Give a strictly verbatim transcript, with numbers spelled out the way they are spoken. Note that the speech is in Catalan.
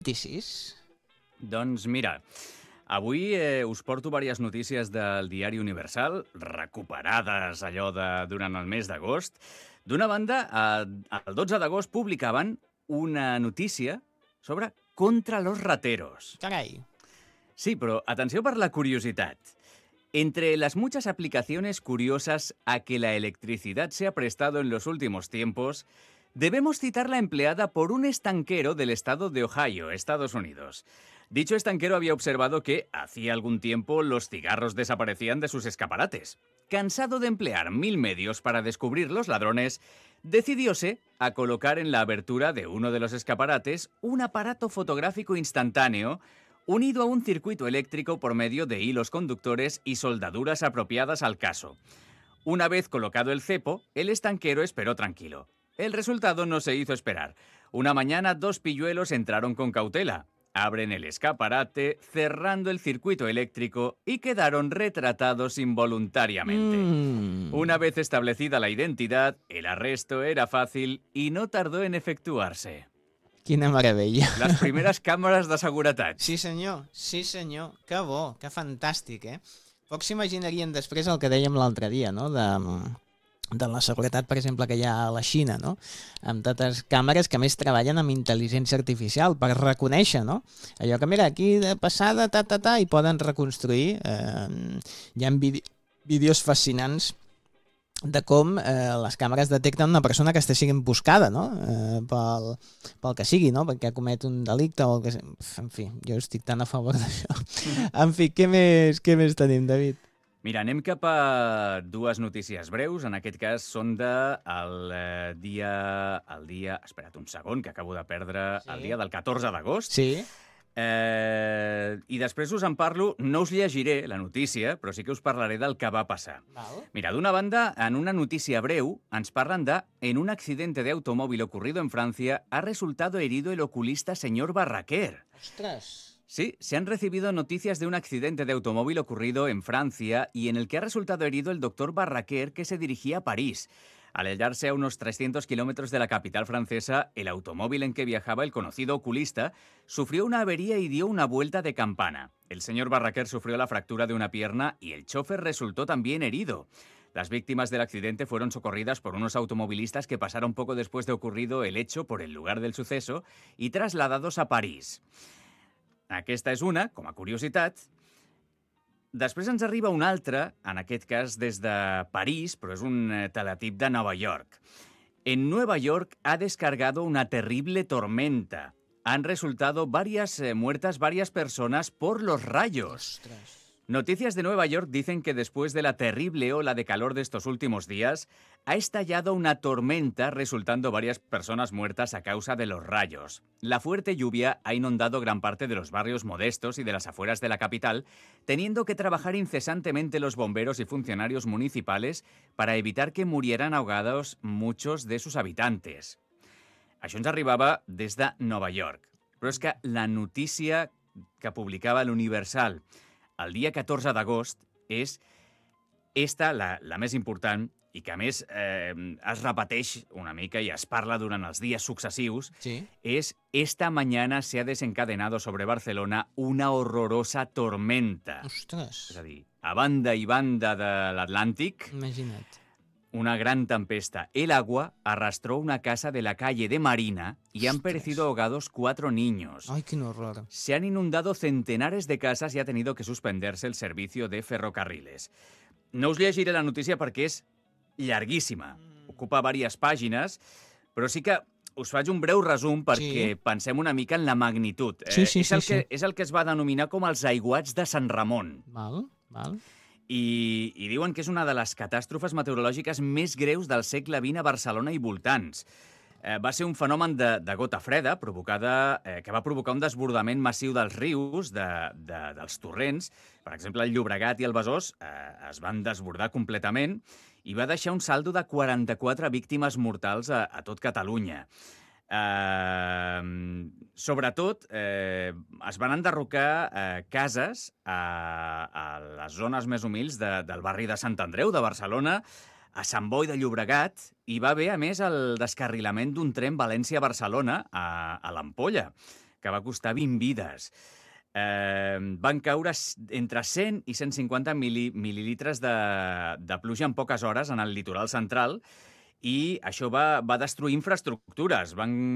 Notícies? Doncs mira, avui eh, us porto diverses notícies del diari Universal, recuperades allò de durant el mes d'agost. D'una banda, eh, el dotze d'agost publicaven una notícia sobre contra los rateros. Carai. Sí, pero atención por la curiosidad. Entre las muchas aplicaciones curiosas a que la electricidad se ha prestado en los últimos tiempos, debemos citar la empleada por un estanquero del estado de Ohio, Estados Unidos. Dicho estanquero había observado que, hacía algún tiempo, los cigarros desaparecían de sus escaparates. Cansado de emplear mil medios para descubrir los ladrones, decidióse a colocar en la abertura de uno de los escaparates un aparato fotográfico instantáneo unido a un circuito eléctrico por medio de hilos conductores y soldaduras apropiadas al caso. Una vez colocado el cepo, el estanquero esperó tranquilo. El resultado no se hizo esperar. Una mañana, dos pilluelos entraron con cautela. Abren el escaparate, cerrando el circuito eléctrico, y quedaron retratados involuntariamente. Mm. Una vez establecida la identidad, el arresto era fácil y no tardó en efectuarse. Quina meravella. Les primeres càmeres de seguretat. Sí, senyor. Sí, senyor. Que bo, que fantàstic, eh? Pocs s'imaginarien després el que dèiem l'altre dia, no?, de, de la seguretat, per exemple, que hi ha a la Xina, no?, amb totes càmeres que més treballen amb intel·ligència artificial per reconèixer, no?, allò que, mira, aquí de passada, ta, ta, ta, i poden reconstruir. Eh, hi ha vídeos fascinants de com eh, les càmeres detecten una persona que està sent buscada, no?, eh, pel, pel que sigui, no?, perquè comet un delicte o el que... En fi, jo estic tan a favor d'això. En fi, què més, què més tenim, David? Mira, anem cap a dues notícies breus. En aquest cas són de el eh, dia... El dia... Espera't un segon, que acabo de perdre Sí. el dia del catorze d'agost. Sí. Eh, I després us en parlo, no us llegiré la notícia, però sí que us parlaré del que va passar. Val. Mira, d'una banda, en una noticia breu, ens parlan de en un accidente de automóvil ocurrido en Francia ha resultado herido el oculista señor Barraquer. Ostres. Sí, se han recibido noticias de un accidente de automóvil ocurrido en Francia y en el que ha resultado herido el doctor Barraquer, que se dirigía a París. Al hallarse a unos trescientos kilómetros de la capital francesa, el automóvil en que viajaba el conocido oculista sufrió una avería y dio una vuelta de campana. El señor Barraquer sufrió la fractura de una pierna y el chofer resultó también herido. Las víctimas del accidente fueron socorridas por unos automovilistas que pasaron poco después de ocurrido el hecho por el lugar del suceso y trasladados a París. Aquesta és una, com a curiositat. Després ens arriba una altra, en aquest cas des de París, però és un eh, teletip de Nova York. En Nueva York ha descargado una terrible tormenta. Han resultado varias eh, muertas varias personas por los rayos. Ostres. Noticias de Nueva York dicen que después de la terrible ola de calor de estos últimos días, ha estallado una tormenta resultando varias personas muertas a causa de los rayos. La fuerte lluvia ha inundado gran parte de los barrios modestos y de las afueras de la capital, teniendo que trabajar incesantemente los bomberos y funcionarios municipales para evitar que murieran ahogados muchos de sus habitantes. Això ens arribava des de Nova York. Però és que la notícia que publicava l'Universal el dia catorze d'agost és esta, la, la més important, i que a més eh, es repeteix una mica i es parla durant els dies successius, Sí. es esta mañana se ha desencadenado sobre Barcelona una horrorosa tormenta. Ostres. És a dir, a banda i banda de l'Atlàntic, Imagina't. una gran tempesta. El agua arrastró una casa de la calle de Marina y han Ostras. perecido ahogados cuatro niños. Ai, quin horror. Se han inundado centenares de casas y ha tenido que suspenderse el servicio de ferrocarriles. No us llegiré la notícia perquè és llarguíssima. Ocupa diverses pàgines, però sí que us faig un breu resum perquè Sí. pensem una mica en la magnitud. Sí, sí, és, sí, el que, sí. és el que es va denominar com els aiguats de Sant Ramon. Val, val. I, i diuen que és una de les catàstrofes meteorològiques més greus del segle vint a Barcelona i voltants. Eh, va ser un fenomen de, de gota freda provocada, eh, que va provocar un desbordament massiu dels rius, de, de, dels torrents. Per exemple, el Llobregat i el Besòs eh, es van desbordar completament i va deixar un saldo de quaranta-quatre víctimes mortals a, a tot Catalunya. Eh, sobretot, eh, es van enderrocar eh, cases a, a les zones més humils de, del barri de Sant Andreu, de Barcelona, a Sant Boi de Llobregat, i va haver, a més, el descarrilament d'un tren València-Barcelona a, a l'Ampolla, que va costar vint vides. Eh, van caure entre cent i cent cinquanta mili mil·lilitres de, de pluja en poques hores en el litoral central i això va, va destruir infraestructures. Van